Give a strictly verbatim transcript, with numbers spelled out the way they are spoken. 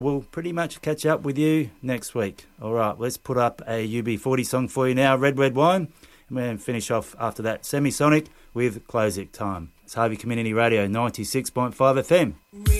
We'll pretty much catch up with you next week. All right, let's put up a U B forty song for you now, Red Red Wine, and then finish off after that Semisonic with Closic Time. It's Harvey Community Radio ninety-six point five F M.